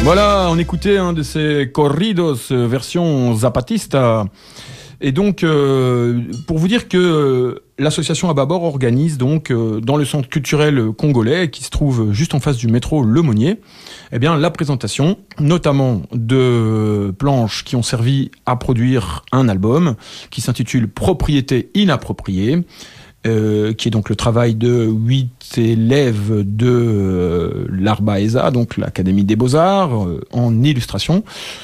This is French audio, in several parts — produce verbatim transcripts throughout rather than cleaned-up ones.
Voilà, on écoutait un de ces corridos euh, version zapatista. Et donc, euh, pour vous dire que euh, l'association Ababor organise donc euh, dans le centre culturel congolais, qui se trouve juste en face du métro Le Monnier, eh bien la présentation, notamment de planches qui ont servi à produire un album qui s'intitule Propriété inappropriée. Euh, qui est donc le travail de huit élèves de euh, l'Arbaeza, donc l'Académie des Beaux-Arts, euh, en illustration,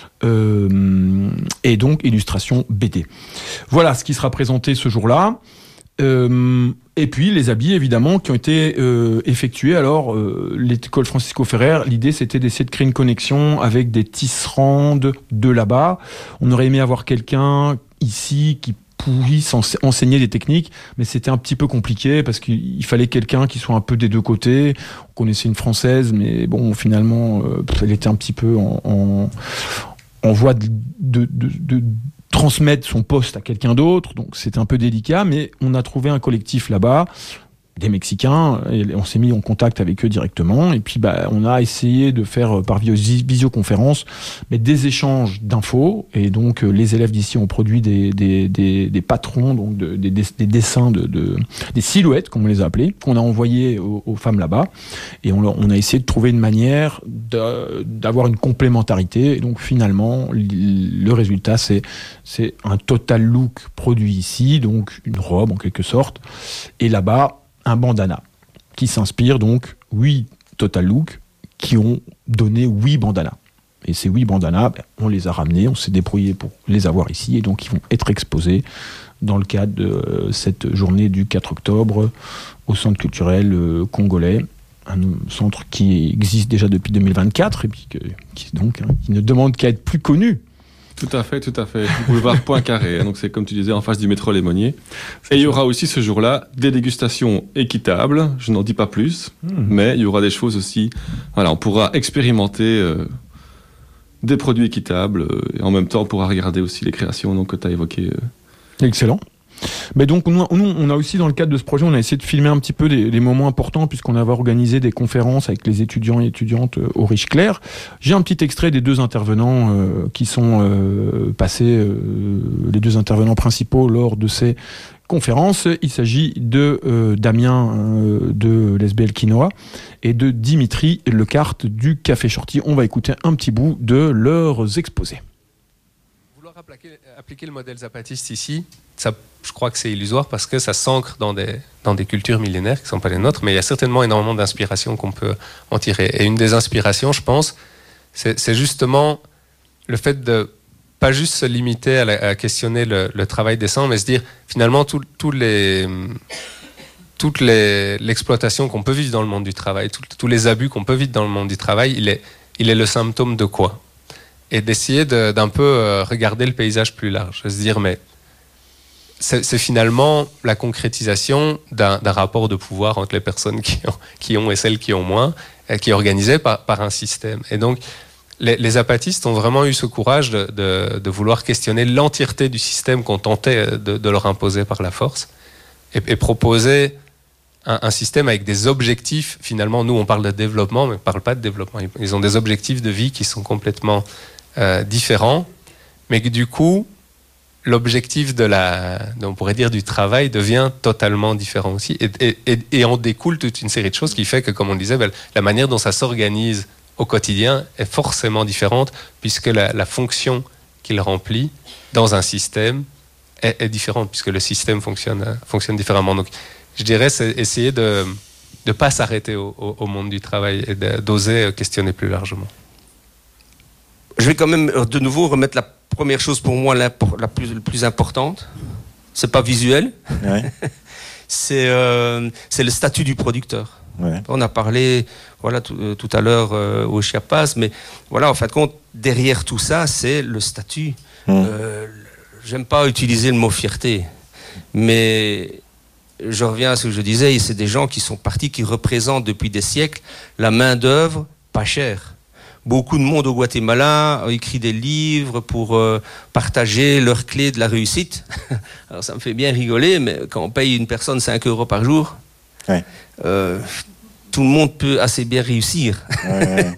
euh, et donc illustration B D. Voilà ce qui sera présenté ce jour-là. Euh, et puis les habits, évidemment, qui ont été euh, effectués. Alors, euh, l'école Francisco Ferrer, l'idée, c'était d'essayer de créer une connexion avec des tisserands de, de là-bas. On aurait aimé avoir quelqu'un ici qui puisse enseigner des techniques, mais c'était un petit peu compliqué parce qu'il fallait quelqu'un qui soit un peu des deux côtés. On connaissait une Française, mais bon, finalement, euh, elle était un petit peu en, en, en voie de, de, de, de transmettre son poste à quelqu'un d'autre, donc c'était un peu délicat, mais on a trouvé un collectif là-bas, des Mexicains, et on s'est mis en contact avec eux directement, et puis bah, on a essayé de faire par visioconférence mais des échanges d'infos, et donc euh, les élèves d'ici ont produit des, des, des, des patrons, donc de, des, des, des dessins, de, de, des silhouettes, comme on les a appelés, qu'on a envoyés aux, aux femmes là-bas, et on, on a essayé de trouver une manière de, d'avoir une complémentarité, et donc finalement le résultat c'est, c'est un total look produit ici, donc une robe en quelque sorte, et là-bas un bandana qui s'inspire donc huit Total Look qui ont donné huit bandanas. Et ces huit bandanas, ben, on les a ramenés, on s'est débrouillé pour les avoir ici et donc ils vont être exposés dans le cadre de euh, cette journée du quatre octobre au centre culturel euh, congolais, un centre qui existe déjà depuis deux mille vingt-quatre et puis que, qui, donc, hein, qui ne demande qu'à être plus connu. Tout à fait, tout à fait. Boulevard Poincaré, donc c'est comme tu disais en face du métro Les Monniers. Et il y aura aussi ce jour-là des dégustations équitables, je n'en dis pas plus, mmh. mais il y aura des choses aussi, voilà, on pourra expérimenter euh, des produits équitables euh, et en même temps on pourra regarder aussi les créations donc, que tu as évoquées. Euh. Excellent. Mais donc nous, on a aussi dans le cadre de ce projet, on a essayé de filmer un petit peu des, des moments importants puisqu'on avait organisé des conférences avec les étudiants et étudiantes au Riche Clair. J'ai un petit extrait des deux intervenants euh, qui sont euh, passés, euh, les deux intervenants principaux lors de ces conférences. Il s'agit de euh, Damien euh, de l'S B L Quinoa et de Dimitri Lecarte du Café Shorty. On va écouter un petit bout de leurs exposés. Vouloir appliquer, appliquer le modèle zapatiste ici, ça, je crois que c'est illusoire parce que ça s'ancre dans des, dans des cultures millénaires qui ne sont pas les nôtres, mais il y a certainement énormément d'inspirations qu'on peut en tirer. Et une des inspirations, je pense, c'est, c'est justement le fait de pas juste se limiter à, la, à questionner le, le travail décent, mais se dire finalement tout, tout les, toute les, l'exploitation qu'on peut vivre dans le monde du travail, tout, tous les abus qu'on peut vivre dans le monde du travail, il est, il est le symptôme de quoi ? Et d'essayer de, d'un peu regarder le paysage plus large, de se dire mais c'est, c'est finalement la concrétisation d'un, d'un rapport de pouvoir entre les personnes qui ont, qui ont et celles qui ont moins, qui est organisé par, par un système. Et donc les, les zapatistes ont vraiment eu ce courage de, de, de vouloir questionner l'entièreté du système qu'on tentait de, de leur imposer par la force et, et proposer un, un système avec des objectifs. Finalement, nous on parle de développement, mais on ne parle pas de développement. Ils ont des objectifs de vie qui sont complètement euh, différents, mais que du coup l'objectif de la, on pourrait dire du travail devient totalement différent aussi, et, et, et en découle toute une série de choses qui fait que, comme on le disait, ben, la manière dont ça s'organise au quotidien est forcément différente puisque la, la fonction qu'il remplit dans un système est, est différente puisque le système fonctionne, fonctionne différemment. Donc, je dirais, c'est essayer de ne pas s'arrêter au, au, au monde du travail et de, d'oser questionner plus largement. Je vais quand même de nouveau remettre la première chose pour moi la, la, plus, la plus importante. C'est pas visuel. Ouais. c'est, euh, c'est le statut du producteur. Ouais. On a parlé voilà, tout, euh, tout à l'heure euh, au Chiapas, mais voilà, en fin de compte, derrière tout ça, c'est le statut. Mmh. Euh, j'aime pas utiliser le mot fierté, mais je reviens à ce que je disais, c'est des gens qui sont partis, qui représentent depuis des siècles la main-d'œuvre pas chère. Beaucoup de monde au Guatemala a écrit des livres pour euh, partager leurs clés de la réussite. Alors ça me fait bien rigoler, mais quand on paye une personne cinq euros par jour, ouais. euh, tout le monde peut assez bien réussir. Ouais, ouais.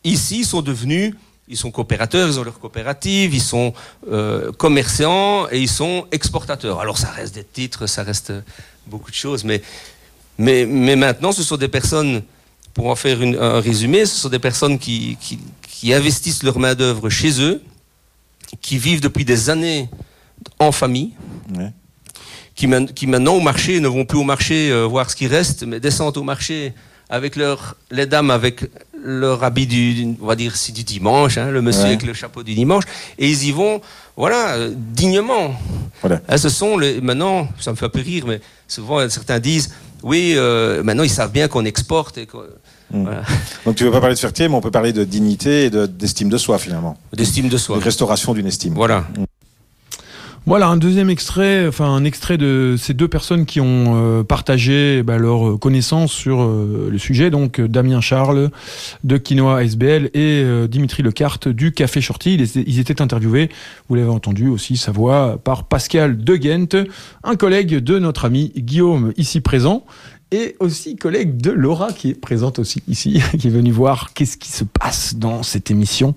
ici, ils sont devenus, ils sont coopérateurs, ils ont leur coopérative, ils sont euh, commerçants et ils sont exportateurs. Alors ça reste des titres, ça reste beaucoup de choses, mais, mais, mais maintenant, ce sont des personnes, pour en faire une, un résumé, ce sont des personnes qui, qui, qui investissent leur main-d'œuvre chez eux, qui vivent depuis des années en famille, ouais. qui, qui maintenant au marché ne vont plus au marché euh, voir ce qui reste, mais descendent au marché avec leur, les dames avec leur habit du, on va dire, c'est du dimanche, hein, le monsieur ouais. avec le chapeau du dimanche, et ils y vont, voilà, euh, dignement. Voilà. Hein, ce sont les, maintenant, ça me fait un peu rire, mais souvent certains disent, oui, euh, maintenant ils savent bien qu'on exporte et qu'on, Mmh. Voilà. Donc tu veux pas parler de fierté, mais on peut parler de dignité et de, d'estime de soi finalement. D'estime de soi. De restauration d'une estime. Voilà. Mmh. Voilà un deuxième extrait, enfin un extrait de ces deux personnes qui ont euh, partagé bah, leur connaissance sur euh, le sujet. Donc Damien Charles de Quinoa S B L et euh, Dimitri Lecarte du Café Shorty. Ils, ils étaient interviewés, vous l'avez entendu aussi, sa voix, par Pascal De Ghent, un collègue de notre ami Guillaume ici présent. Et aussi collègue de Laura qui est présente aussi ici, qui est venue voir qu'est-ce qui se passe dans cette émission.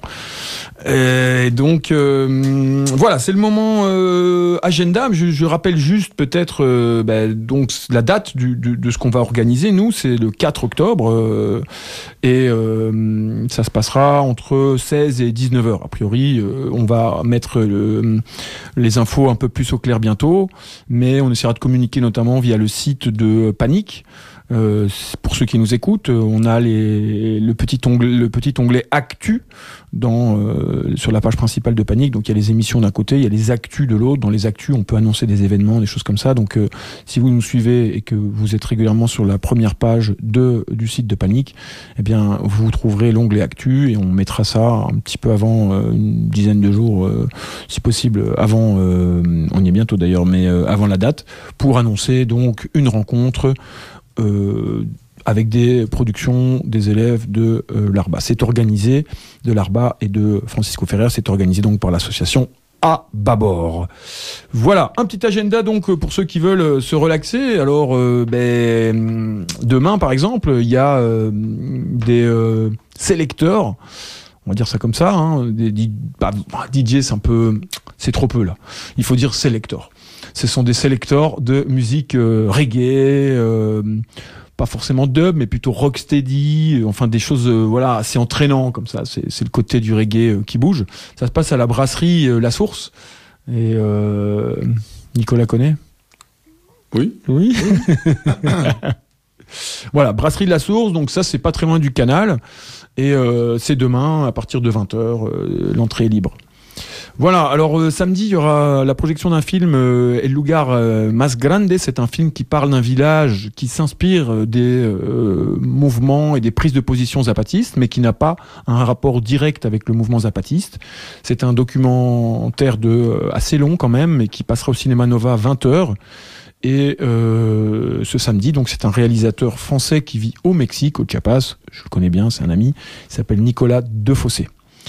Et donc euh, voilà, c'est le moment euh, agenda. Je, je rappelle juste peut-être euh, bah, donc la date du, du, de ce qu'on va organiser. Nous, c'est le quatre octobre euh, et euh, ça se passera entre seize et dix-neuf heures. A priori, euh, on va mettre le, les infos un peu plus au clair bientôt, mais on essaiera de communiquer notamment via le site de Panic. Euh, pour ceux qui nous écoutent, on a les, le petit onglet, le petit onglet Actu dans, euh, sur la page principale de Panic. Donc il y a les émissions d'un côté, il y a les Actus de l'autre. Dans les Actus, on peut annoncer des événements, des choses comme ça. Donc euh, si vous nous suivez et que vous êtes régulièrement sur la première page de, du site de Panic, eh bien vous trouverez l'onglet Actu et on mettra ça un petit peu avant, euh, une dizaine de jours, euh, si possible, avant, euh, on y est bientôt d'ailleurs, mais euh, avant la date, pour annoncer donc une rencontre Euh, avec des productions des élèves de euh, l'Arba. C'est organisé de l'Arba et de Francisco Ferrer, c'est organisé donc par l'association À Bâbord. Voilà, un petit agenda donc pour ceux qui veulent se relaxer. Alors, euh, ben, demain par exemple, il y a euh, des euh, sélecteurs, on va dire ça comme ça, hein, des, des, bah, D J c'est un peu, c'est trop peu là. Il faut dire sélecteurs. Ce sont des sélecteurs de musique euh, reggae, euh, pas forcément dub, mais plutôt rocksteady, euh, enfin des choses euh, voilà assez entraînant comme ça. C'est, c'est le côté du reggae euh, qui bouge. Ça se passe à la brasserie euh, La Source. Et euh, Nicolas connaît ? Oui. Oui. Voilà, brasserie de La Source. Donc ça, c'est pas très loin du canal. Et euh, c'est demain à partir de vingt heures. Euh, l'entrée est libre. Voilà, alors euh, samedi, il y aura la projection d'un film euh, El Lugar euh, Más Grande. C'est un film qui parle d'un village qui s'inspire euh, des euh, mouvements et des prises de position zapatistes, mais qui n'a pas un rapport direct avec le mouvement zapatiste. C'est un documentaire de euh, assez long quand même, mais qui passera au Cinéma Nova à vingt heures. Et euh, ce samedi, donc c'est un réalisateur français qui vit au Mexique, au Chiapas. Je le connais bien, c'est un ami. Il s'appelle Nicolas Defossé.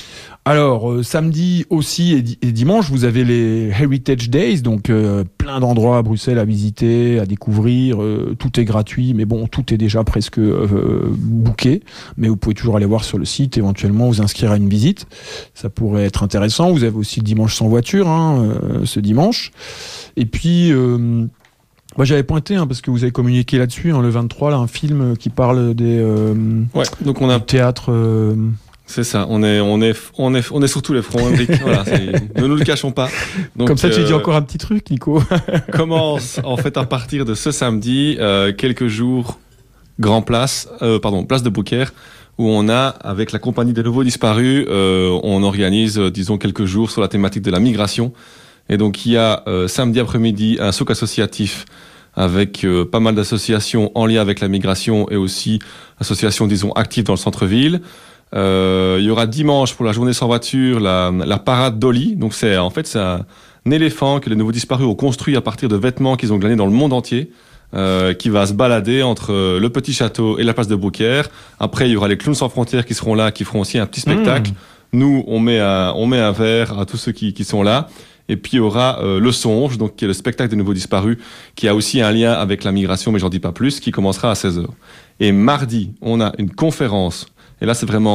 Alors, euh, samedi aussi et, di- et dimanche, vous avez les Heritage Days, donc euh, plein d'endroits à Bruxelles à visiter, à découvrir. Euh, tout est gratuit, mais bon, tout est déjà presque euh, booké. Mais vous pouvez toujours aller voir sur le site, éventuellement vous inscrire à une visite. Ça pourrait être intéressant. Vous avez aussi le dimanche sans voiture, hein, euh, ce dimanche. Et puis... Euh, moi, j'avais pointé, hein, parce que vous avez communiqué là-dessus, hein, le vingt-trois, là, un film qui parle des... Euh, ouais, donc on a... théâtre... Euh, C'est ça, on est, on est, on est, on est sur tous les fronts, Henrik. Voilà, c'est, ne nous le cachons pas. Donc, comme ça, tu euh, dis encore un petit truc, Nico. Commence, en fait, à partir de ce samedi, euh, quelques jours, Grand Place, euh, pardon, Place de Beaucaire, où on a, avec la compagnie des Nouveaux Disparus, euh, on organise, euh, disons, quelques jours sur la thématique de la migration. Et donc, il y a, euh, samedi après-midi, un souk associatif avec euh, pas mal d'associations en lien avec la migration et aussi associations, disons, actives dans le centre-ville. Euh, il y aura dimanche pour la journée sans voiture la, la parade Dolly. Donc c'est en fait c'est un, un éléphant que les Nouveaux Disparus ont construit à partir de vêtements qu'ils ont glanés dans le monde entier, euh, qui va se balader entre le petit château et la place de Beaucaire. Après il y aura les Clowns sans frontières qui seront là, qui feront aussi un petit spectacle. Mmh. Nous on met un, on met un verre à tous ceux qui, qui sont là. Et puis il y aura euh, le Songe, donc qui est le spectacle des Nouveaux Disparus, qui a aussi un lien avec la migration, mais j'en dis pas plus, qui commencera à seize heures. Et mardi, on a une conférence. Et là, c'est vraiment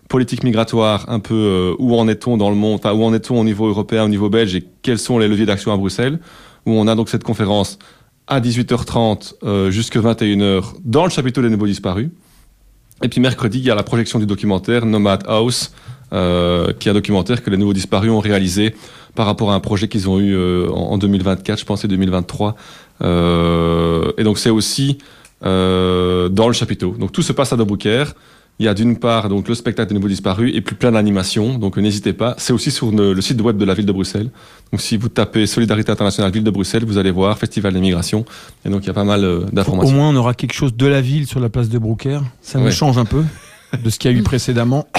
politique migratoire, un peu euh, où en est-on dans le monde, enfin où en est-on au niveau européen, au niveau belge, et quels sont les leviers d'action à Bruxelles, où on a donc cette conférence à dix-huit heures trente euh, jusqu'à vingt et une heures dans le chapiteau des nouveaux disparus. Et puis mercredi, il y a la projection du documentaire Nomad House, euh, qui est un documentaire que les nouveaux disparus ont réalisé par rapport à un projet qu'ils ont eu euh, en, en deux mille vingt-quatre, je pense, et deux mille vingt-trois. Euh, et donc c'est aussi euh, dans le chapiteau. Donc tout se passe à De Broekère. Il y a d'une part donc le spectacle des nouveaux disparus et puis plein d'animations. Donc euh, n'hésitez pas. C'est aussi sur le, le site web de la ville de Bruxelles. Donc si vous tapez Solidarité internationale ville de Bruxelles, vous allez voir Festival des migrations. Et donc il y a pas mal euh, d'informations. Au moins on aura quelque chose de la ville sur la place de Broekère. Ça nous Ouais. change un peu de ce qu'il y a eu précédemment.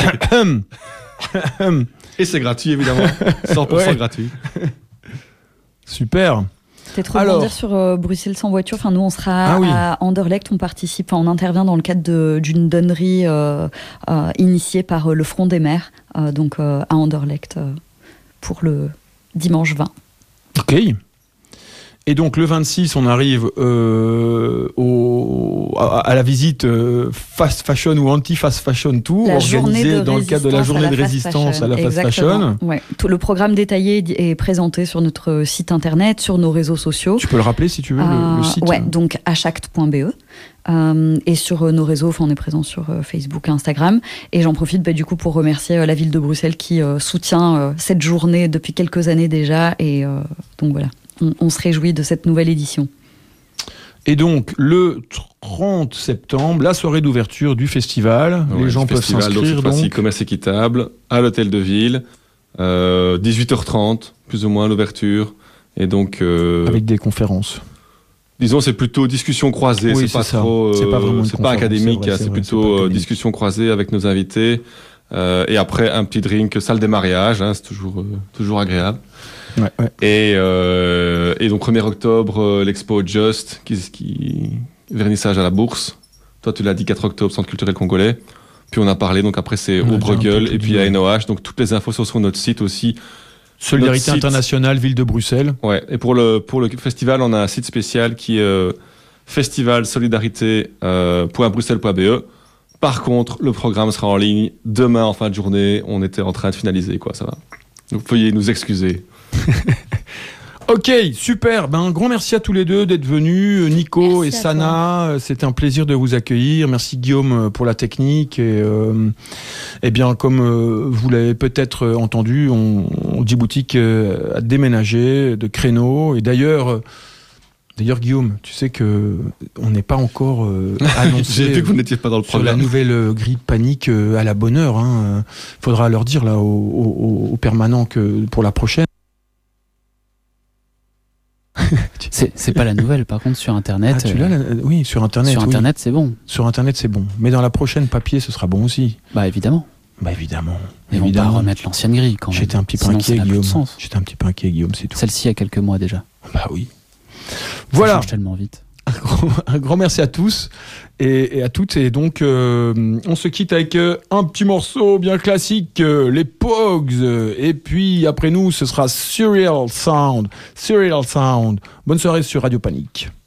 Et c'est gratuit évidemment. cent pour cent Ouais. gratuit. Super. Peut-être Alors. rebondir sur euh, Bruxelles sans voiture. Enfin, nous, on sera Ah oui. à Anderlecht. On participe, enfin, on intervient dans le cadre de- d'une donnerie euh, euh, initiée par euh, le Front des maires, euh, donc euh, à Anderlecht, euh, pour le dimanche vingt. Ok. Et donc le vingt-six, on arrive euh, au, à, à la visite euh, Fast Fashion ou Anti-Fast Fashion Tour, La journée organisée de dans le cadre de la résistance journée à de la fast résistance à la Fast Exactement. Fashion. Ouais. Tout le programme détaillé est présenté sur notre site internet, sur nos réseaux sociaux. Tu peux le rappeler si tu veux, le, le Euh, site. Ouais, donc achact point b e. Euh, et sur euh, nos réseaux, enfin, on est présent sur euh, Facebook et Instagram. Et j'en profite bah, du coup pour remercier euh, la ville de Bruxelles qui euh, soutient euh, cette journée depuis quelques années déjà. Et euh, donc voilà, on, on se réjouit de cette nouvelle édition. Et donc le trente septembre, la soirée d'ouverture du festival. Ouais, Les gens le peuvent festival, donc, s'inscrire cette fois-ci, donc. commerce équitable à l'hôtel de ville, euh, dix-huit heures trente, plus ou moins l'ouverture. Et donc, euh, Avec des conférences. disons, c'est plutôt discussion croisée. Oui, c'est pas c'est ça. trop, euh, C'est pas vraiment une c'est pas conférence, académique. c'est vrai, hein, c'est c'est vrai, plutôt c'est pas euh, académique. discussion croisée avec nos invités. Euh, et après, un petit drink, salle des mariages. Hein, c'est toujours, euh, toujours agréable. Ouais, ouais. Et, euh, et donc, premier octobre, euh, l'expo Just, qui, qui vernissage à la Bourse. Toi, tu l'as dit, quatre octobre, Centre culturel congolais. Puis on a parlé, donc après, c'est On a au déjà un peu Bruegel tout et dit, puis à ouais. N O H. Donc, toutes les infos sont sur notre site aussi. Solidarité Notre site. internationale, ville de Bruxelles. Ouais. Et pour le, pour le festival, on a un site spécial qui est euh, festival solidarité point bruxelles point b e. Par contre, le programme sera en ligne demain en fin de journée. On était en train de finaliser, quoi, ça va. Donc, veuillez nous excuser. Ok, super. Ben, un grand merci à tous les deux d'être venus. Nico Merci et à Sana, c'était un plaisir de vous accueillir. Merci Guillaume pour la technique. Et, euh, eh bien, comme euh, vous l'avez peut-être entendu, on, on dit boutique euh, à déménager de créneaux. Et d'ailleurs, euh, d'ailleurs Guillaume, tu sais que on n'est pas encore euh, annoncé. J'ai vu que vous n'étiez pas dans le sur la programme. nouvelle euh, grille panique euh, à la bonne heure. Hein. Faudra leur dire là au, au, au permanent que pour la prochaine. C'est, c'est pas la nouvelle, par contre, sur Internet. Ah, tu euh, l'as, la- oui, sur Internet. Sur oui. Internet, c'est bon. Sur Internet, c'est bon. Mais dans la prochaine papier, ce sera bon aussi. Bah, évidemment. Bah évidemment. Ils vont pas évidemment. remettre l'ancienne grille quand même. J'étais un petit peu Sinon, inquiet, ça n'a plus de Guillaume. sens. J'étais un petit peu inquiet, Guillaume, c'est tout. Celle-ci, il y a quelques mois déjà. Bah oui. Ça Voilà. change tellement vite. Un grand, un grand merci à tous et, et à toutes. Et donc, euh, on se quitte avec euh, un petit morceau bien classique, euh, les Pogs. Et puis, après nous, ce sera Surreal Sound. Surreal Sound. Bonne soirée sur Radio Panique.